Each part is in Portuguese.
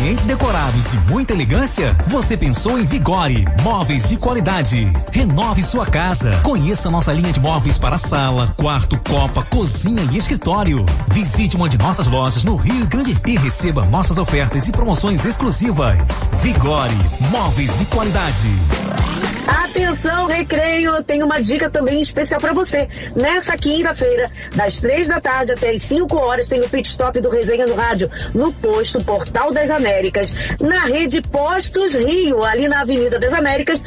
ambientes decorados e muita elegância? Você pensou em Vigore, móveis de qualidade. Renove sua casa. Conheça nossa linha de móveis para sala, quarto, copa, cozinha e escritório. Visite uma de nossas lojas no Rio Grande e receba nossas ofertas e promoções exclusivas. Vigore, móveis de qualidade. Atenção, Recreio, tem uma dica também especial para você. Nessa quinta-feira, das 3 da tarde até as 5 horas, tem o pit stop do Resenha no Rádio, no posto Portal das Américas, na rede Postos Rio, ali na Avenida das Américas,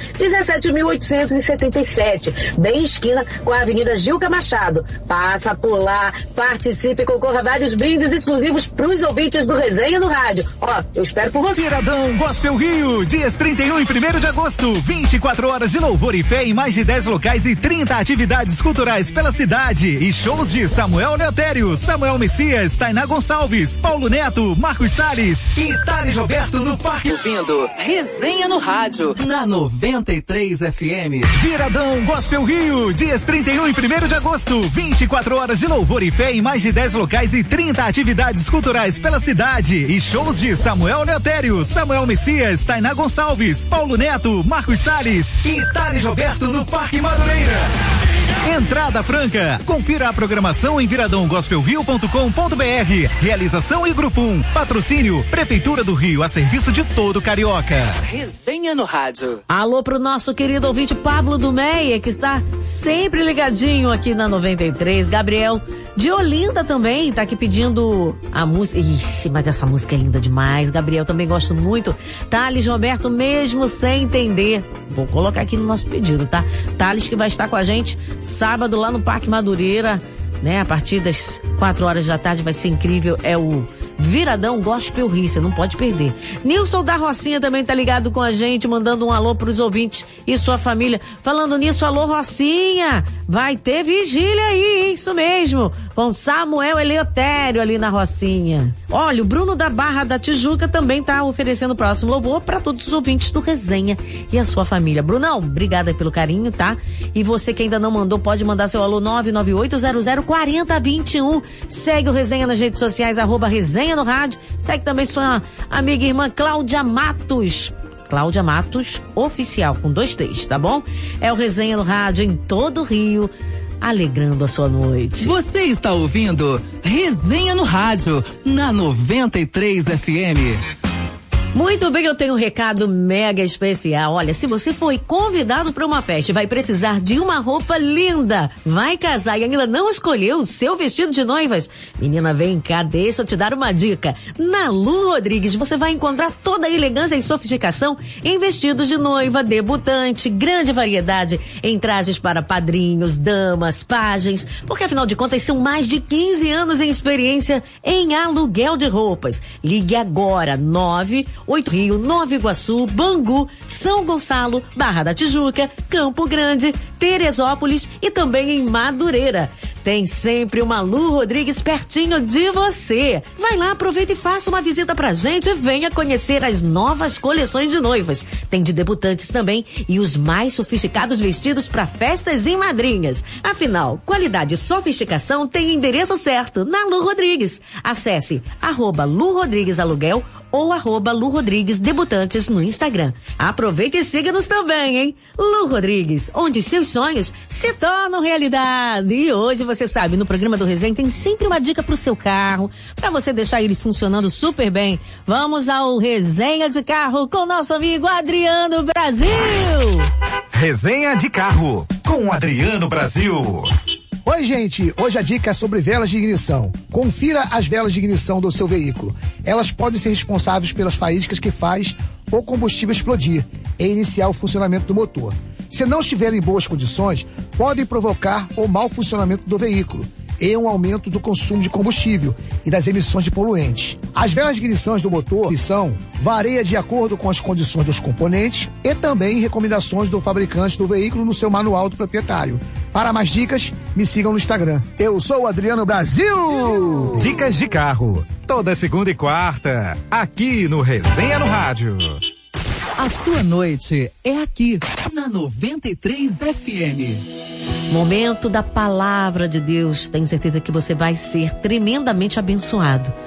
17.877, bem esquina com a Avenida Gilca Machado. Passa por lá, participe e concorra a vários brindes exclusivos para os ouvintes do Resenha no Rádio. Ó, eu espero por você. Viradão Gospel Rio, dias 31 e 1º de agosto, 24 horas de louvor e fé em mais de 10 locais e 30 atividades culturais pela cidade e shows de Samuel Leotério, Samuel Messias, Tainá Gonçalves, Paulo Neto, Marcos Salles e Thales Roberto no Parque. Ouvindo Resenha no Rádio, na 93 FM. Viradão Gospel Rio, dias 31 e 1º de agosto, 24 horas de louvor e fé em mais de 10 locais e 30 atividades culturais pela cidade e shows de Samuel Leotério, Samuel Messias, Tainá Gonçalves, Paulo Neto, Marcos Salles e Thales Roberto no Parque Madureira. Entrada franca. Confira a programação em viradãogospelrio.com.br. Realização e Grupo 1. Patrocínio Prefeitura do Rio, a serviço de todo carioca. Resenha no Rádio. Alô pro nosso querido ouvinte Pablo do Meia, que está sempre ligadinho aqui na 93. Gabriel de Olinda também tá aqui pedindo a música. Ixi, mas essa música é linda demais. Gabriel também gosto muito. Thales Roberto, mesmo sem entender. Vou colocar aqui no nosso pedido, tá? Thales, que vai estar com a gente sábado lá no Parque Madureira, né? A partir das 4 horas da tarde, vai ser incrível. É o Viradão Gospel Rio, você não pode perder. Nilson da Rocinha também tá ligado com a gente, mandando um alô pros ouvintes e sua família. Falando nisso, alô Rocinha, vai ter vigília aí, isso mesmo, com Samuel Eleutério ali na Rocinha. Olha, o Bruno da Barra da Tijuca também tá oferecendo o próximo louvor para todos os ouvintes do Resenha e a sua família. Brunão, obrigada pelo carinho, tá? E você que ainda não mandou, pode mandar seu alô 998004021. Segue o Resenha nas redes sociais, @Resenha no Rádio. Segue também sua amiga e irmã Cláudia Matos. Cláudia Matos Oficial, com 2 T's, tá bom? É o Resenha no Rádio em todo o Rio, alegrando a sua noite. Você está ouvindo Resenha no Rádio, na 93 FM. Muito bem, eu tenho um recado mega especial. Olha, se você foi convidado para uma festa e vai precisar de uma roupa linda, vai casar e ainda não escolheu o seu vestido de noivas, menina, vem cá, deixa eu te dar uma dica. Na Lu Rodrigues você vai encontrar toda a elegância e sofisticação em vestidos de noiva, debutante, grande variedade em trajes para padrinhos, damas, pajens, porque afinal de contas são mais de 15 anos em experiência em aluguel de roupas. Ligue agora, 98 Rio, Nova Iguaçu, Bangu, São Gonçalo, Barra da Tijuca, Campo Grande, Teresópolis e também em Madureira. Tem sempre uma Lu Rodrigues pertinho de você. Vai lá, aproveita e faça uma visita pra gente e venha conhecer as novas coleções de noivas. Tem de debutantes também e os mais sofisticados vestidos para festas e madrinhas. Afinal, qualidade e sofisticação tem endereço certo na Lu Rodrigues. Acesse @Lu Rodrigues Aluguel ou @Lu Rodrigues Debutantes no Instagram. Aproveita e siga-nos também, hein? Lu Rodrigues, onde seus sonhos se tornam realidade. E hoje, você sabe, no programa do Resenha tem sempre uma dica pro seu carro, pra você deixar ele funcionando super bem. Vamos ao Resenha de Carro com nosso amigo Adriano Brasil. Resenha de Carro com Adriano Brasil. Oi, gente, hoje a dica é sobre velas de ignição. Confira as velas de ignição do seu veículo. Elas podem ser responsáveis pelas faíscas que faz o combustível explodir e iniciar o funcionamento do motor. Se não estiverem em boas condições, podem provocar o mau funcionamento do veículo e um aumento do consumo de combustível e das emissões de poluentes. As velas de ignição do motor varia de acordo com as condições dos componentes e também recomendações do fabricante do veículo no seu manual do proprietário. Para mais dicas, me sigam no Instagram. Eu sou o Adriano Brasil! Dicas de carro, toda segunda e quarta, aqui no Resenha no Rádio. A sua noite é aqui, na 93 FM. Momento da palavra de Deus. Tenho certeza que você vai ser tremendamente abençoado.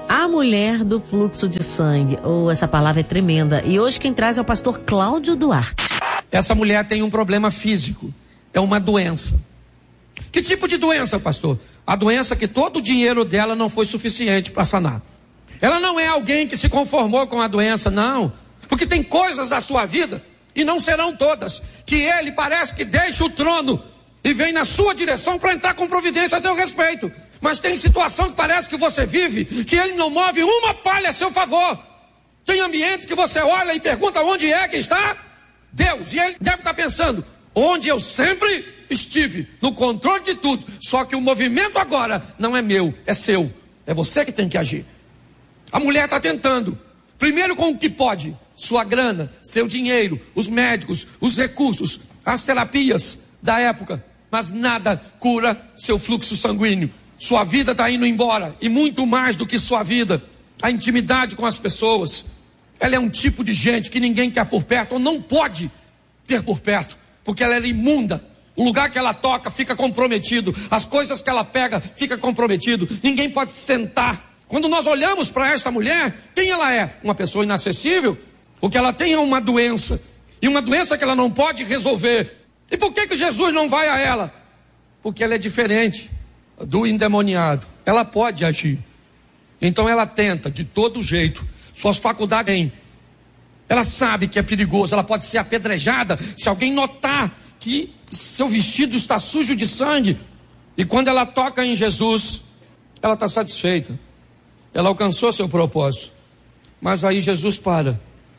A mulher do fluxo de sangue. Essa palavra é tremenda. E hoje quem traz é o pastor Cláudio Duarte. Essa mulher tem um problema físico. É uma doença. Que tipo de doença, pastor? A doença que todo o dinheiro dela não foi suficiente para sanar. Ela não é alguém que se conformou com a doença, não. Porque tem coisas da sua vida, e não serão todas, que ele parece que deixa o trono e vem na sua direção para entrar com providência a seu respeito. Mas tem situação que parece que você vive, que ele não move uma palha a seu favor. Tem ambientes que você olha e pergunta onde é que está Deus. E ele deve estar pensando, onde eu sempre estive, no controle de tudo. Só que o movimento agora não é meu, é seu. É você que tem que agir. A mulher está tentando, primeiro com o que pode, sua grana, seu dinheiro, os médicos, os recursos, as terapias da época. Mas nada cura seu fluxo sanguíneo. Sua vida está indo embora, e muito mais do que sua vida, a intimidade com as pessoas. Ela é um tipo de gente que ninguém quer por perto, ou não pode ter por perto, porque ela é imunda. O lugar que ela toca fica comprometido, as coisas que ela pega fica comprometido, ninguém pode sentar. Quando nós olhamos para esta mulher, quem ela é? Uma pessoa inacessível? O que ela tem é uma doença, e uma doença que ela não pode resolver. E por que Jesus não vai a ela? Porque ela é diferente do endemoniado. Ela pode agir. Então ela tenta de todo jeito. Suas faculdades têm. Ela sabe que é perigoso. Ela pode ser apedrejada se alguém notar que seu vestido está sujo de sangue. E quando ela toca em Jesus, ela está satisfeita. Ela alcançou seu propósito. Mas aí Jesus para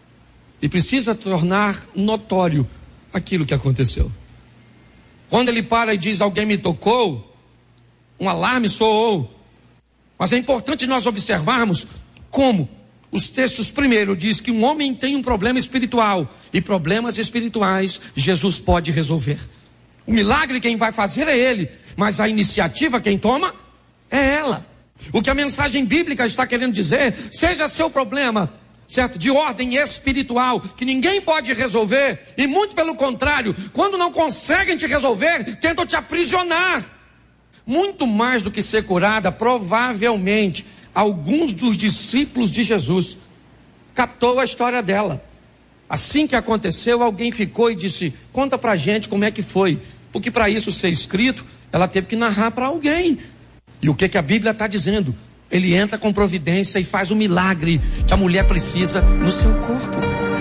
e precisa tornar notório aquilo que aconteceu. Quando ele para e diz, alguém me tocou, um alarme soou. Mas é importante nós observarmos como os textos primeiro diz que um homem tem um problema espiritual, e problemas espirituais Jesus pode resolver. O milagre quem vai fazer é ele, mas a iniciativa quem toma é ela. O que a mensagem bíblica está querendo dizer, seja seu problema, certo, de ordem espiritual, que ninguém pode resolver, e muito pelo contrário, quando não conseguem te resolver, tentam te aprisionar. Muito mais do que ser curada, provavelmente, alguns dos discípulos de Jesus captou a história dela. Assim que aconteceu, alguém ficou e disse, conta pra gente como é que foi. Porque para isso ser escrito, ela teve que narrar para alguém. E o que a Bíblia está dizendo? Ele entra com providência e faz o milagre que a mulher precisa no seu corpo.